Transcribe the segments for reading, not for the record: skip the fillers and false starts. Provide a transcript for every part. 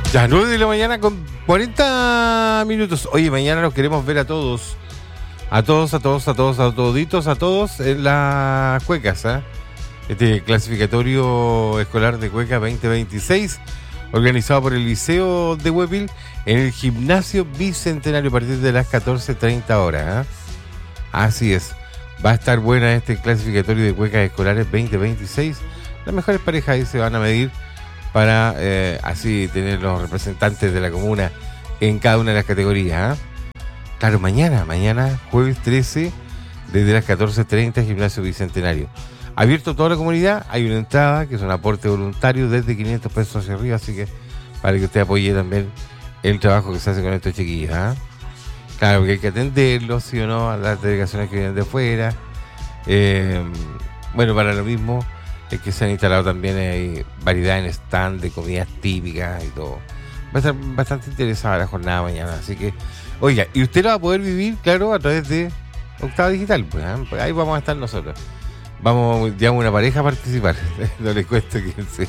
Ya, 9 de la mañana con 40 minutos. Oye, mañana los queremos ver a todos. A toditos en las cuecas, ¿eh? Este clasificatorio escolar de cueca 2026, organizado por el Liceo de Huepil en el Gimnasio Bicentenario a partir de las 14:30 horas, ¿eh? Así es. Va a estar buena este clasificatorio de cuecas escolares 2026. Las mejores parejas ahí se van a medir para así tener los representantes de la comuna en cada una de las categorías, ¿eh? Claro, mañana, jueves 13, desde las 14:30, Gimnasio Bicentenario. Abierto a toda la comunidad, hay una entrada que es un aporte voluntario desde 500 pesos hacia arriba, así que para que usted apoye también el trabajo que se hace con estos chiquillos, ¿eh? Claro, que hay que atenderlos, sí o no, a las delegaciones que vienen de fuera. Bueno, para lo mismo es que se han instalado también hay variedad en stand de comidas típicas y todo. Va a estar bastante interesada la jornada mañana, así que, oiga, y usted lo va a poder vivir, claro, a través de Octava Digital, pues, ¿eh? Pues ahí vamos a estar nosotros. Vamos, digamos, una pareja a participar. No les cuento quién sea.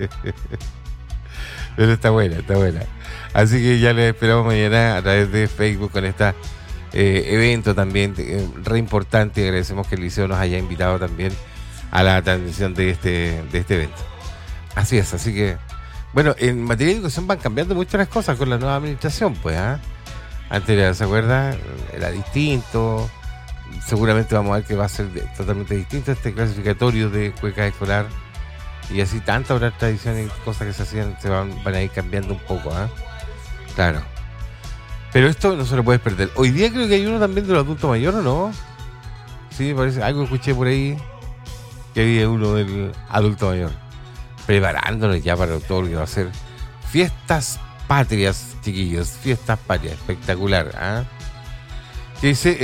Pero está buena. Así que ya les esperamos mañana a través de Facebook con este evento también re importante. Agradecemos que el Liceo nos haya invitado también a la transmisión de este evento. Así es, así que, bueno, en materia de educación van cambiando mucho las cosas con la nueva administración, pues, ¿eh? Antes, ¿se acuerda? Era distinto. Seguramente vamos a ver que va a ser totalmente distinto este clasificatorio de cueca escolar. Y así tantas otras tradiciones y cosas que se hacían van a ir cambiando un poco, ¿eh? Claro. Pero esto no se lo puedes perder. Hoy día creo que hay uno también de los adultos mayores, ¿o no? Sí, parece. Algo escuché por ahí que había uno del adulto mayor. Preparándonos ya para todo lo que va a ser fiestas patrias, chiquillos. Fiestas patrias. Espectacular, ¿ah? Que dice,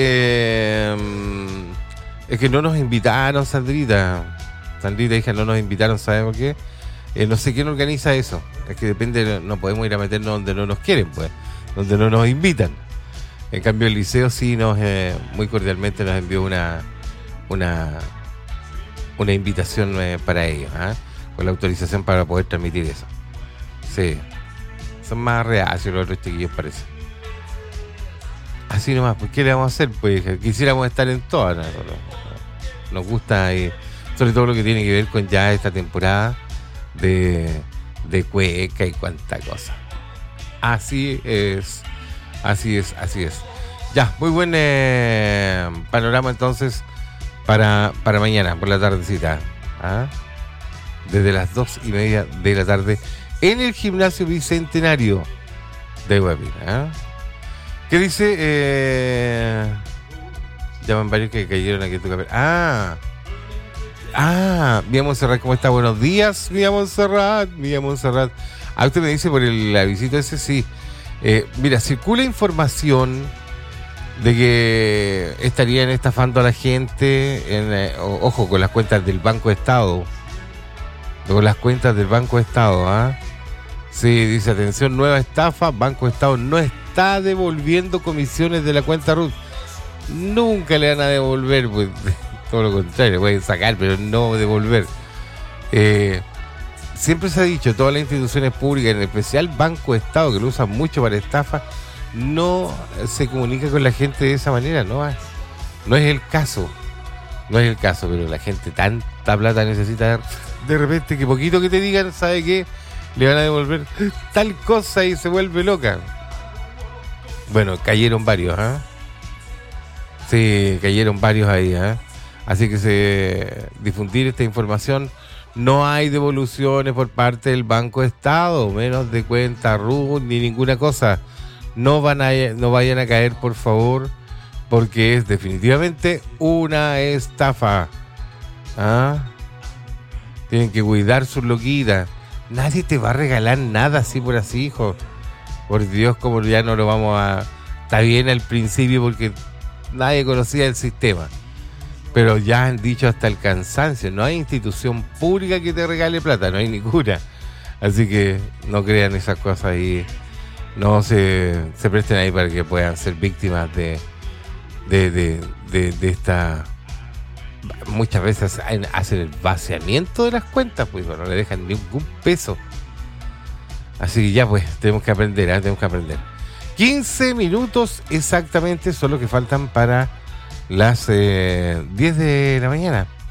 es que no nos invitaron, Sandrita, hija, no nos invitaron, ¿sabe por qué? No sé quién organiza eso. Es que depende, no podemos ir a meternos donde no nos quieren, pues, donde no nos invitan. En cambio, el liceo sí muy cordialmente nos envió una invitación para ellos, ¿eh? Con la autorización para poder transmitir eso. Sí. Son más reacios los otros chiquillos, parece. Así nomás, pues ¿qué le vamos a hacer? Pues quisiéramos estar en todas, ¿no? Nos gusta, sobre todo lo que tiene que ver con ya esta temporada de cueca y cuanta cosa. Así es. Ya, muy buen panorama entonces para mañana, por la tardecita, ¿ah? Desde las 2:30 de la tarde en el Gimnasio Bicentenario de Huepil, ¿ah? ¿Qué dice? Llaman varios que cayeron aquí en tu cabeza. Mía Montserrat, ¿cómo está? Buenos días, Mía Montserrat. Usted me dice por el avisito ese, sí. Mira, circula información de que estarían estafando a la gente, ojo, con las cuentas del Banco Estado. ¿Ah? Sí, dice, atención, nueva estafa, Banco Estado no está devolviendo comisiones de la cuenta RUT. Nunca le van a devolver, pues, todo lo contrario, pueden sacar, pero no devolver. Siempre se ha dicho, todas las instituciones públicas, en especial Banco Estado, que lo usan mucho para estafa, no se comunica con la gente de esa manera, no es el caso, pero la gente tanta plata necesita de repente que poquito que te digan, ¿sabe qué? Le van a devolver tal cosa y se vuelve loca. Bueno, cayeron varios, ¿ah? Sí, cayeron varios ahí, ¿ah? Así que difundir esta información. No hay devoluciones por parte del Banco Estado, menos de cuenta RUT ni ninguna cosa. No vayan a caer, por favor, porque es definitivamente una estafa, ¿ah? Tienen que cuidar sus loquitas. Nadie te va a regalar nada así por así, hijo. Por Dios, como ya no lo vamos a... Está bien al principio porque nadie conocía el sistema. Pero ya han dicho hasta el cansancio. No hay institución pública que te regale plata, no hay ninguna. Así que no crean esas cosas ahí. No se presten ahí para que puedan ser víctimas de esta... Muchas veces hacen el vaciamiento de las cuentas, pues no le dejan ningún peso. Así que ya pues, tenemos que aprender, tenemos que aprender. 15 minutos exactamente son los que faltan para las 10 de la mañana.